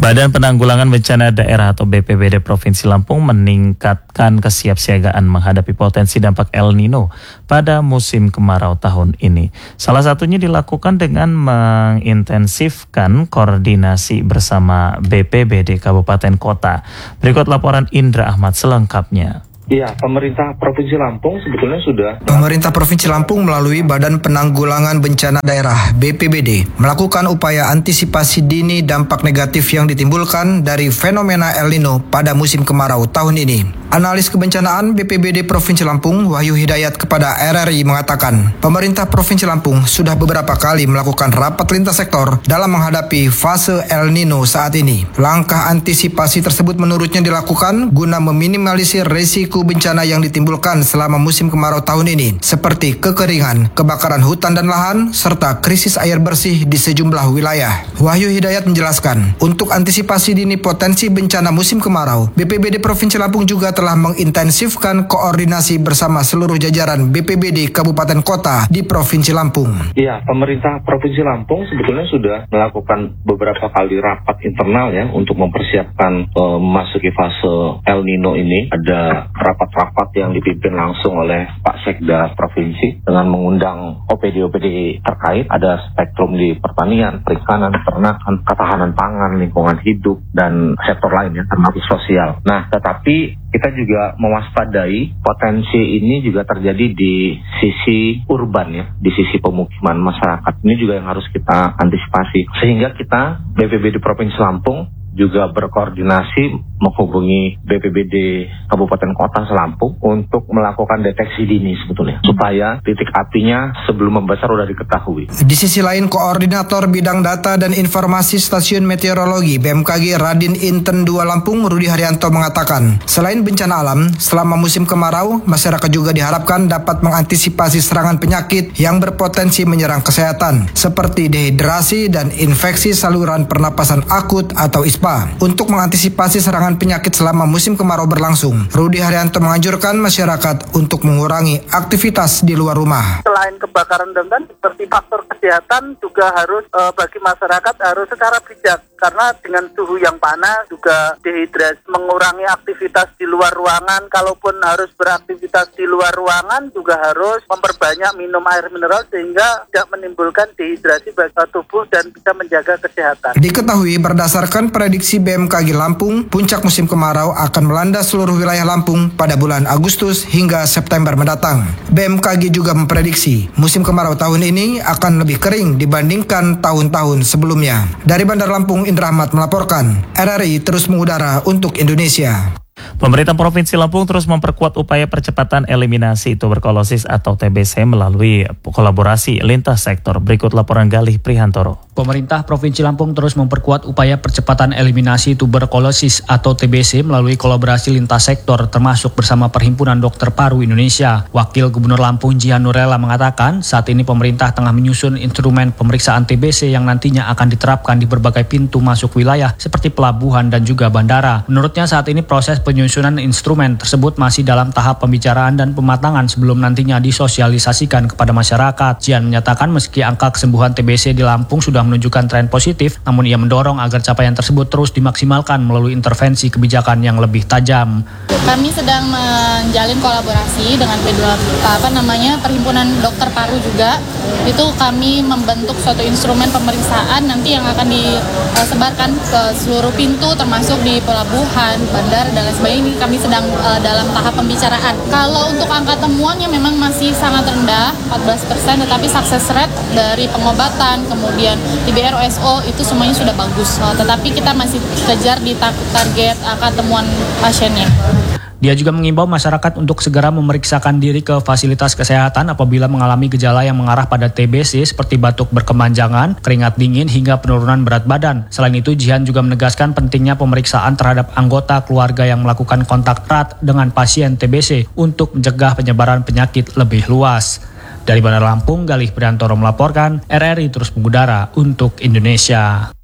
Badan Penanggulangan Bencana Daerah atau BPBD Provinsi Lampung meningkatkan kesiapsiagaan menghadapi potensi dampak El Nino pada musim kemarau tahun ini. Salah satunya dilakukan dengan mengintensifkan koordinasi bersama BPBD Kabupaten Kota. Berikut laporan Indra Ahmad selengkapnya. Iya, pemerintah Provinsi Lampung sebetulnya sudah. Pemerintah Provinsi Lampung melalui Badan Penanggulangan Bencana Daerah (BPBD) melakukan upaya antisipasi dini dampak negatif yang ditimbulkan dari fenomena El Nino pada musim kemarau tahun ini. Analis kebencanaan BPBD Provinsi Lampung, Wahyu Hidayat kepada RRI mengatakan, pemerintah Provinsi Lampung sudah beberapa kali melakukan rapat lintas sektor dalam menghadapi fase El Nino saat ini. Langkah antisipasi tersebut menurutnya dilakukan guna meminimalisir risiko bencana yang ditimbulkan selama musim kemarau tahun ini, seperti kekeringan, kebakaran hutan dan lahan, serta krisis air bersih di sejumlah wilayah. Wahyu Hidayat menjelaskan, untuk antisipasi dini potensi bencana musim kemarau, BPBD Provinsi Lampung juga telah mengintensifkan koordinasi bersama seluruh jajaran BPBD Kabupaten Kota di Provinsi Lampung. Iya, pemerintah Provinsi Lampung sebetulnya sudah melakukan beberapa kali rapat internal ya untuk mempersiapkan memasuki fase El Nino ini. Ada rapat-rapat yang dipimpin langsung oleh Pak Sekda Provinsi dengan mengundang OPD-OPD terkait. Ada spektrum di pertanian, perikanan, peternakan, ketahanan pangan, lingkungan hidup, dan sektor lain ya, termasuk sosial. Nah, tetapi kita juga mewaspadai potensi ini juga terjadi di sisi urban ya, di sisi pemukiman masyarakat. Ini juga yang harus kita antisipasi. Sehingga kita, BPBD Provinsi Lampung, juga berkoordinasi menghubungi BPBD Kabupaten Kota Selampung untuk melakukan deteksi dini sebetulnya, supaya titik apinya sebelum membesar sudah diketahui. Di sisi lain, Koordinator Bidang Data dan Informasi Stasiun Meteorologi BMKG Radin Inten 2 Lampung, Rudi Haryanto mengatakan, selain bencana alam, selama musim kemarau, masyarakat juga diharapkan dapat mengantisipasi serangan penyakit yang berpotensi menyerang kesehatan, seperti dehidrasi dan infeksi saluran pernapasan akut atau ISPA. Untuk mengantisipasi serangan penyakit selama musim kemarau berlangsung, Rudi Haryanto menganjurkan masyarakat untuk mengurangi aktivitas di luar rumah. Selain kebakaran dan seperti faktor kesehatan juga harus bagi masyarakat harus secara bijak, karena dengan suhu yang panas juga dehidrasi, mengurangi aktivitas di luar ruangan. Kalaupun harus beraktivitas di luar ruangan juga harus memperbanyak minum air mineral sehingga tidak menimbulkan dehidrasi bagi tubuh dan bisa menjaga kesehatan. Diketahui berdasarkan prediksi BMKG Lampung, puncak musim kemarau akan melanda seluruh wilayah Lampung pada bulan Agustus hingga September mendatang. BMKG juga memprediksi musim kemarau tahun ini akan lebih kering dibandingkan tahun-tahun sebelumnya. Dari Bandar Lampung, Indra Ahmad melaporkan. RRI terus mengudara untuk Indonesia. Pemerintah Provinsi Lampung terus memperkuat upaya percepatan eliminasi tuberkulosis atau TBC melalui kolaborasi lintas sektor. Berikut laporan Galih Prihantoro. Pemerintah Provinsi Lampung terus memperkuat upaya percepatan eliminasi tuberkulosis atau TBC melalui kolaborasi lintas sektor, termasuk bersama Perhimpunan Dokter Paru Indonesia. Wakil Gubernur Lampung Jihan Nurella mengatakan, saat ini pemerintah tengah menyusun instrumen pemeriksaan TBC yang nantinya akan diterapkan di berbagai pintu masuk wilayah seperti pelabuhan dan juga bandara. Menurutnya saat ini proses penyusunan instrumen tersebut masih dalam tahap pembicaraan dan pematangan sebelum nantinya disosialisasikan kepada masyarakat. Jihan menyatakan meski angka kesembuhan TBC di Lampung sudah menunjukkan tren positif, namun ia mendorong agar capaian tersebut terus dimaksimalkan melalui intervensi kebijakan yang lebih tajam. Kami sedang menjalin kolaborasi dengan Perhimpunan Dokter Paru juga. Itu kami membentuk suatu instrumen pemeriksaan nanti yang akan disebarkan ke seluruh pintu termasuk di pelabuhan, bandara dan lain sebagainya. Ini kami sedang dalam tahap pembicaraan. Kalau untuk angka temuannya memang masih sangat rendah, 14%, tetapi success rate dari pengobatan, kemudian IBR-OSO itu semuanya sudah bagus. Tetapi kita masih kejar di target angka temuan pasiennya. Dia juga mengimbau masyarakat untuk segera memeriksakan diri ke fasilitas kesehatan apabila mengalami gejala yang mengarah pada TBC seperti batuk berkepanjangan, keringat dingin, hingga penurunan berat badan. Selain itu, Jihan juga menegaskan pentingnya pemeriksaan terhadap anggota keluarga yang melakukan kontak erat dengan pasien TBC untuk mencegah penyebaran penyakit lebih luas. Dari Bandar Lampung, Galih Prihantoro melaporkan, RRI terus mengudara untuk Indonesia.